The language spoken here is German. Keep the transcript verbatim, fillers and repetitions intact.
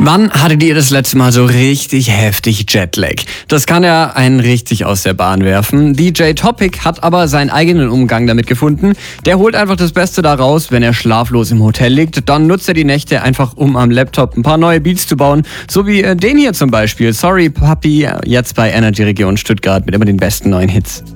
Wann hattet ihr das letzte Mal so richtig heftig Jetlag? Das kann ja einen richtig aus der Bahn werfen. D J Topic hat aber seinen eigenen Umgang damit gefunden. Der holt einfach das Beste daraus, wenn er schlaflos im Hotel liegt. Dann nutzt er die Nächte einfach, um am Laptop ein paar neue Beats zu bauen. So wie den hier zum Beispiel. Sorry Papi, jetzt bei Energy Region Stuttgart mit immer den besten neuen Hits.